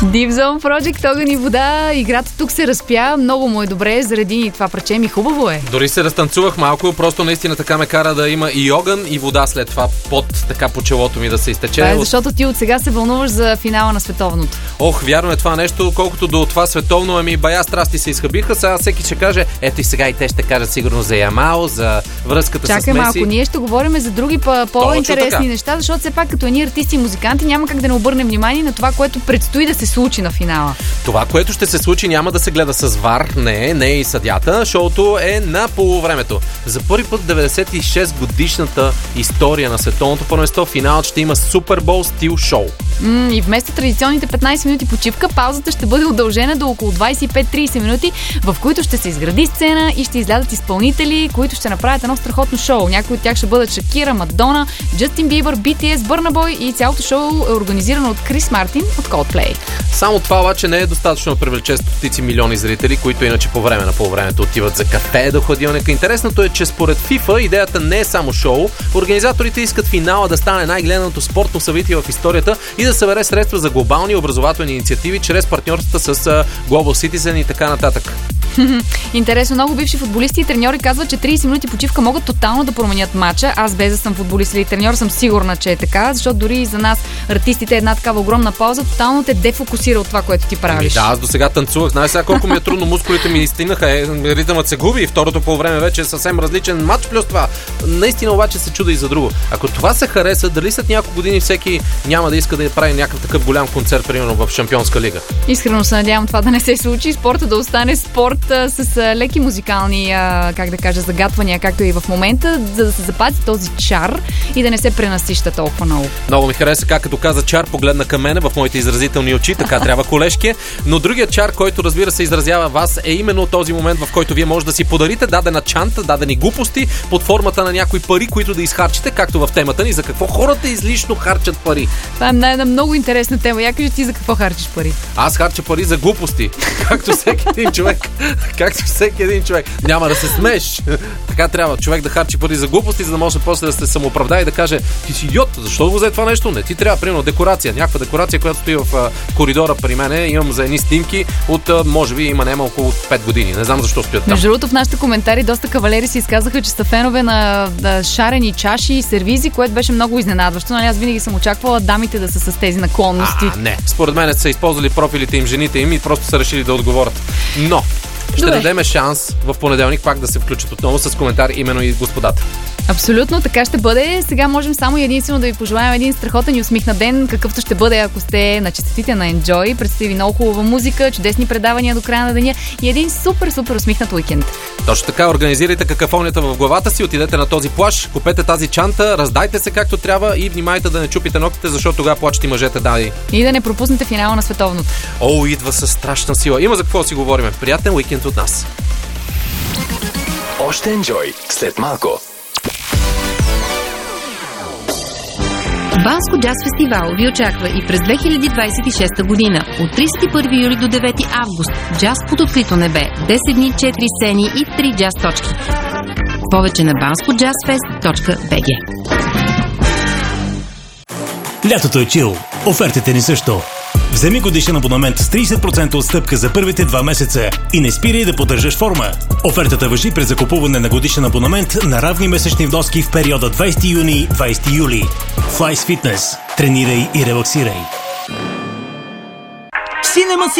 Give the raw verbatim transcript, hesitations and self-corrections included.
Deep Zone Project, огън и вода. Играта тук се разпя. Много му е добре. Заради това парче ми хубаво е. Дори се разтанцувах малко. Просто наистина така ме кара да има и огън, и вода след това под така по челото ми да се изтече. Това е защото ти от сега се вълнуваш за финала на световното. Ох, вярно е това нещо. Колкото до това световно, ами бая страсти се изхабиха. Сега всеки ще каже, ето и сега и те ще кажат сигурно за Ямао, за връзката Чакай с Меси. малко, ние ще говорим за други по-интересни неща, защото все пак като едни артисти и музиканти няма как да не обърнем внимание на това, което предстои да се случи на финала. Това, което ще се случи, няма да се гледа с вар, не, не и съдята. Шоуто е на полувремето. За първи път деветдесет и шест годишната история на световното първенство, финалът ще има Супер Бол стил шоу. М- и вместо традиционните петнайсет минути почивка, паузата ще бъде удължена до около двайсет и пет до трийсет минути, в които ще се изгради сцена и ще излязат изпълнители, които ще направят едно страхотно шоу. Някои от тях ще бъдат Шакира, Мадона, Джастин Бибър, Би Ти Ес, Бърна Бой и цялото шоу е организирано от Крис Мартин от Coldplay. Само това обаче не е достатъчно да привлече стотици милиони зрители, които иначе по време на полувремето отиват за кафе до хладилника. Интересното е, че според FIFA идеята не е само шоу. Организаторите искат финала да стане най-гледаното спортно събитие в историята и да събере средства за глобални образователни инициативи чрез партньорствата с Global Citizen и така нататък. Интересно, много бивши футболисти и треньори казват, че трийсет минути почивка могат тотално да променят матча. Аз без да съм футболист или треньор съм сигурна, че е така, защото дори и за нас, артистите, една такава огромна пауза тотално те дефокусира от това, което ти правиш. Да, аз до сега танцувах. Знаеш сега колко ми е трудно, мускулите ми стигнаха, е, ритъмът се губи и второто по време вече е съвсем различен матч плюс това. Наистина обаче се чуда и за друго. Ако това се хареса, дали след няколко години всеки няма да иска да прави някакъв такъв голям концерт, примерно в Шампионска лига? Искрено се надявам това да не се случи, спорта да остане спорт а, с а, леки музикални, а, как да кажа, загатвания, както и в момента, за да се запази този чар и да не се пренасища толкова много. Много ми хареса как като каза чар, погледна към мене в моите изразителни очи, така трябва колежке. Но другият чар, който разбира се изразява вас, е именно този момент, в който вие може да си подарите дадена чанта, дадени глупости под формата на някои пари, които да изхарчите, както в темата ни, за какво хората излишно харчат пари. Това е една много интересна тема. Я кажи ти за какво харчиш пари? Аз харча пари за глупости, както всеки един човек. Както всеки един човек. Няма да се смееш. Така трябва човек да харчи пари за глупости, за да може после да се самооправда и да каже: ти си идиот, защо да го взе това нещо? Не ти трябва, примерно, декорация. Някаква декорация, която стои в а, коридора при мене. Имам за едни снимки от, а, може би, има няма около пет години. Не знам защо стоят там. Между другото, в нашите коментари доста кавалери си изказаха, че са фенове на, на шарени чаши и сервизи, което беше много изненадващо. Нали, аз винаги съм очаквала дамите да са с тези наклонности. А, не. Според мен са използвали профилите им, жените им и просто са решили да отговорят. Но ще Добре. дадем шанс в понеделник пак да се включат отново с коментар именно и господата. Абсолютно, така ще бъде. Сега можем само и единствено да ви пожелаем един страхотен и усмихнат ден, какъвто ще бъде, ако сте на честотите на Enjoy. Предстои ви много хубава музика, чудесни предавания до края на деня и един супер, супер усмихнат уикенд. Точно така, организирайте какафонията в главата си, отидете на този плаж, купете тази чанта, раздайте се както трябва и внимайте да не чупите ногтите, защото тогава плачат и мъжете, дай. И да не пропуснете финала на световното. О, идва със страшна сила. Има за какво си говорим. Приятен уикенд от нас. Още Enjoy след малко. Банско джаз фестивал ви очаква и през две хиляди двайсет и шеста година. От трийсет и първи юли до девети август. Джаз под открито небе. десет дни, четири сцени и три джаз точки. Повече на банско джаз фест точка би джи. Лятото е чил. Офертите ни също. Вземи годишен абонамент с трийсет процента отстъпка за първите два месеца и не спирай да поддържаш форма. Офертата важи през закупуване на годишен абонамент на равни месечни вноски в периода двайсети юни – двайсети юли. Flies Fitness. Тренирай и релаксирай.